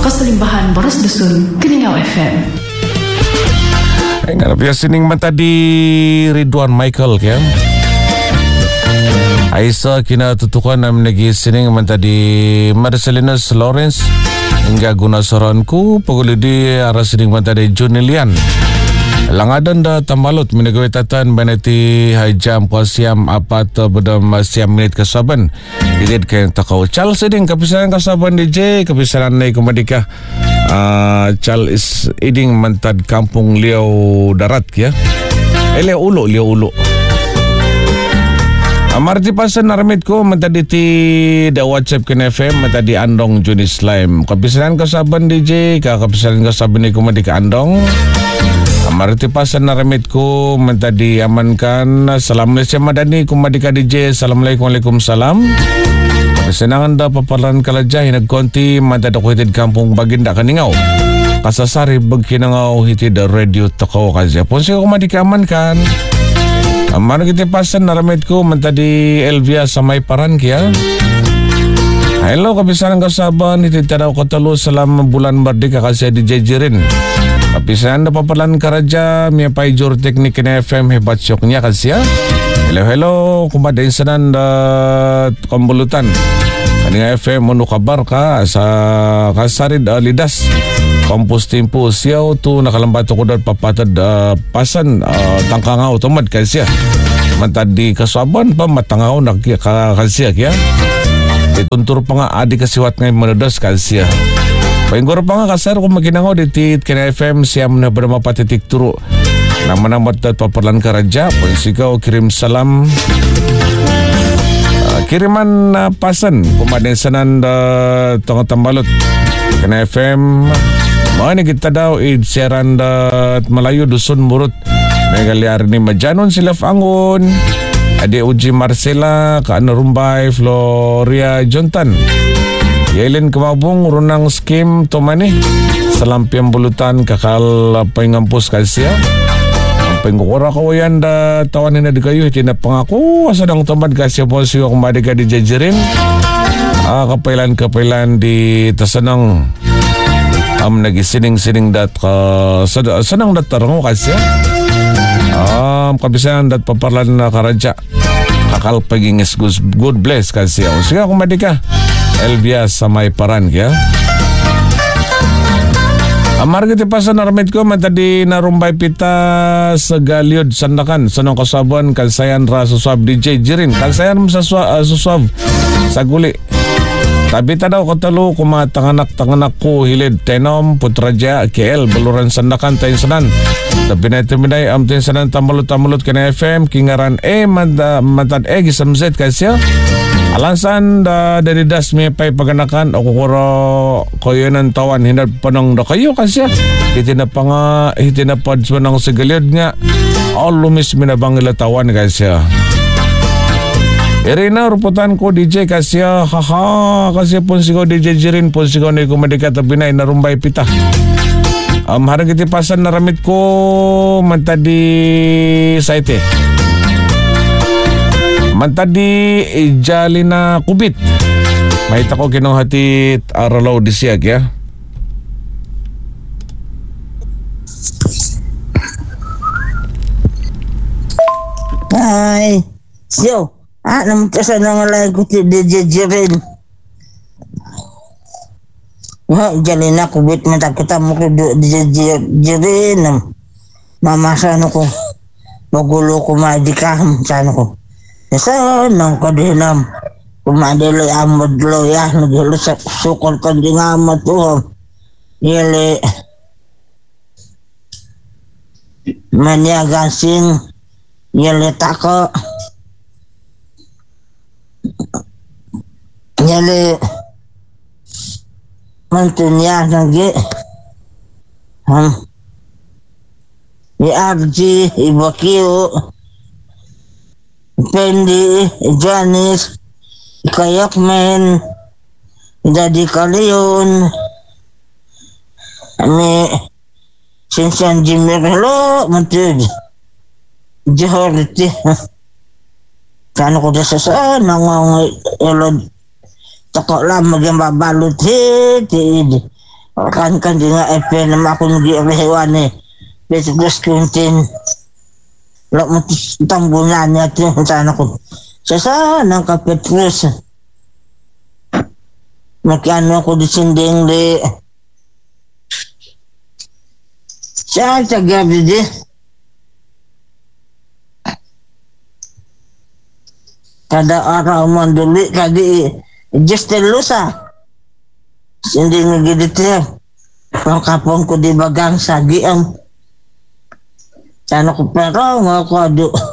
Kasalimbahan Boros Dusun, Keningau FM. Nga biasa ning tadi Ridwan Michael ya. Aisa kina tutukan nam nagi sining tadi Marcelinus Lawrence hingga guna soranku pagulidi ara sining tadi Junilian. Langadan da tambalut minagawitatan beneti hajam pasiam apat bedam siam menit kasaban. Didid kayang takau cal seding kapisanan kasaban DJ kapisanan nai kumadika. Cal is iding mantad kampung Liau Darat ya. Liau Ulu. Amarti pasan naramit ko mantadi ti da WhatsApp ken FM mantadi Andong Juni Slime. Kapisanan kasaban DJ kapisanan kasaban ni kumadika Andong. Amarti pasan naramit ko mantadi amankan. Assalamualaikum madani kumadika DJ. Assalamualaikum waalaikumsalam. Kesenangan da paparan kalajah hinagkonti mantadi ko hitid kampung Baginda Keningau. Kasasari bagkinangau hitid radio takaw kazya. Ponsi ko kumadika amankan. Amano kita pasan naramit ko mantadi Elvia sa may paran kaya. Hello kapisanan kasaban hitid tadaw kotalo salam bulan merdeka kasya DJ Jirin. Kapisanan da papalan karaja miya payjur teknik na FM hebat syoknya kasya. Hello kumadain sanan da kombulutan. Kaninga FM munu kabar ka sa kasarid lidas. Kampus timpo siyaw tu nakalambato ko dahil papatad pasan tangkangaw tumad kasya. Mantadi kasaban pa matangaw kasya kaya. Ituntur pa nga adi kasiwat ngayon manadas kasya. Painggur pa nga kasar kung maginangaw ditit kina FM siyam na bernama patitik turu. Nama-nama dat papalan karaja pun sikaw kirim salam. Kiriman pasan kumadin sanan tengah tambalut kena FM. Mana kita daw siaran dat Melayu Dusun Murut. Megaliar ni Majanon Silaf Angon. Adik Uji Marcela, Kak Nurumbay, Floria Jontan. Yailin Kemabung, Runang Skim Tomani. Selampian bulutan kakal pengampus kasya. Penggora kawayan da tawanin na di kayo. Hitina pangaku sadang tempat kasya po siya kembali ka di jajirin. Kapailan di tasanang. Nagisining-sining dat sanang dat tarong kasya. Kabisayan dat paparlan na karaja. Kakal pagingis good bless kasya. Sige kembali ka. Elvia sa may paran kaya. Amar kita pasan naramit ko matadi narumbay pita sa Galiod Sandakan sanong kasabuan kansayan ra susab DJ Jirin kansayan sa susab sa guli. Tapi tadaw katalo kumatanganak ko hilid tenom putraja KL Baluran Sandakan tayo sanan. Tapi na ito minay amtin sanan tamalut kena FM kingaran matad gisamzet kasya. Alansan dari das may pay paganakan o kukuro kayo ng tawan hinad panang da kayo kasya. Hitinapad sa nang sigaliod nga all lumis minabang ilatawan kasya. Irina ruputan ko DJ kasya kasya pun sigaw DJ Jirin pun sigaw na kumadika tapinay narumbay pita. Harang kiti pasan naramit ko mantadi saite. Mantadi Jalina Kubit. Mahita ko kinong hatit aralaw disiyag ya. Hi. Yo. Namun kesan ng lagu ti DJ Jirin. Jalina Kubit matakita mo ko DJ Jirin. Mamasano ko. Magulo ko maadikam sano ko. Isa nang kadinam kumadelo amod lo ya nagilo sa sukol kan di ngamat to yele maniagasing yele tako yele mantunya nagi Arji Ibakio Pendi, Janice, Kayakmen, Daddy Kalion, Sinsan Jimmy, hello, Matid, Johority, Kano ko da sa nangang elod, tako lang maging babalot, Kan di nga FM naman ako nag-iwahewan eh. Beto Gus Quintin. Wala mo tambunan niya ito yung sana ko. Sa ng Kapetrus. Magkano ako di sinding di. Siya sa gabi di. Kada araw manduli kadi just lusa. Sinding nagidite. Pangkapon ko di bagang sagi ang sana ko pero nga ko ado.